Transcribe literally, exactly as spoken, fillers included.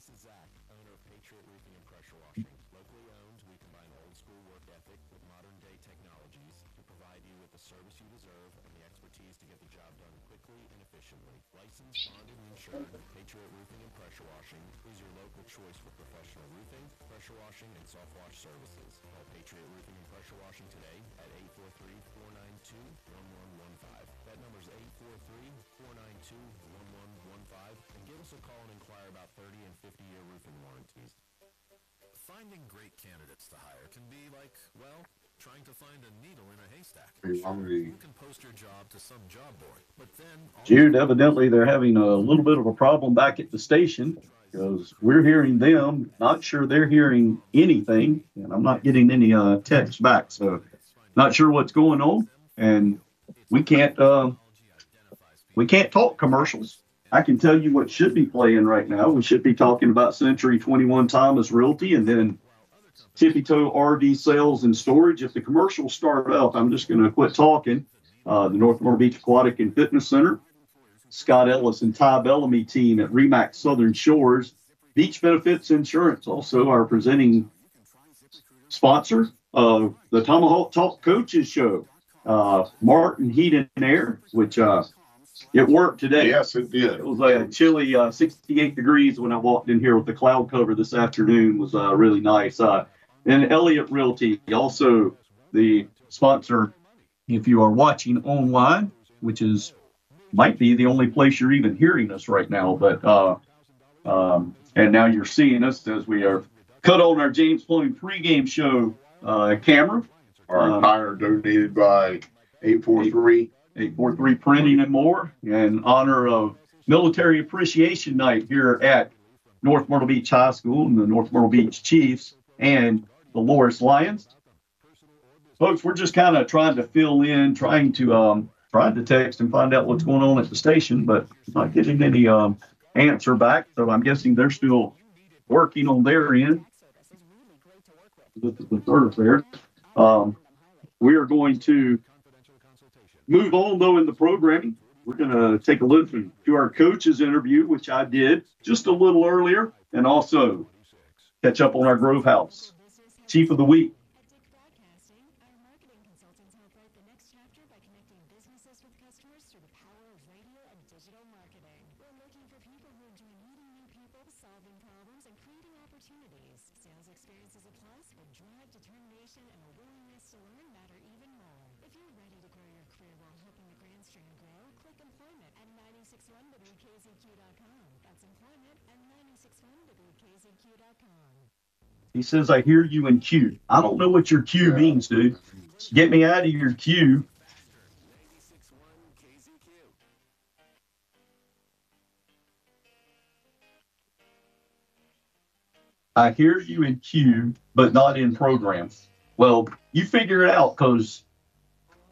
This is Zach, owner of Patriot Roofing and Pressure Washing. Locally owned, we combine old school work ethic with modern day technologies to provide you with the service you deserve and the expertise to get the job done quickly and efficiently. Licensed, bonded, and insured, Patriot Roofing and Pressure Washing is your local choice for professional roofing, pressure washing, and soft wash services. Call Patriot Roofing and Pressure Washing today at eight four three, four nine two, one one one five. That number is eight four three, four nine two, one one one five. And give us a call and inquire about thirty and fifty year roofing warranties. Finding great candidates to hire can be like, well, trying to find a needle in a haystack. You can post your job to some job board, but then... Jude, evidently they're having a little bit of a problem back at the station because we're hearing them. Not sure they're hearing anything, and I'm not getting any uh, text back, so not sure what's going on. And we can't uh, we can't talk commercials. I can tell you what should be playing right now. We should be talking about Century twenty-one Thomas Realty and then Tippy Toe R V Sales and Storage. If the commercials start up, I'm just going to quit talking. Uh, the North Myrtle Beach Aquatic and Fitness Center, Scott Ellis and Ty Bellamy team at Remax Southern Shores, Beach Benefits Insurance, also our presenting sponsor of the Tomahawk Talk Coaches Show, uh, Martin Heat and Air, which uh, it worked today. Yes, it did. It was like a chilly uh, sixty-eight degrees when I walked in here with the cloud cover this afternoon. It was uh, really nice. Uh, and Elliott Realty, also the sponsor, if you are watching online, which is might be the only place you're even hearing us right now. But uh, um, and now you're seeing us as we are cut on our James Plumbing pregame show uh, camera. Our tire donated by eight four three. eight four three Printing and More in honor of Military Appreciation Night here at North Myrtle Beach High School and the North Myrtle Beach Chiefs and the Loris Lions. Folks, we're just kind of trying to fill in, trying to um, trying to text and find out what's going on at the station, but not getting any um, answer back. So I'm guessing they're still working on their end with the thoroughfare. Um, we are going to move on, though, in the programming. We're going to take a look to our coaches interview, which I did just a little earlier, and also catch up on our Grove House Chief of the Week. He says, I hear you in queue. I don't know what your queue means, dude. Get me out of your queue. I hear you in queue, but not in program. Well, you figure it out, because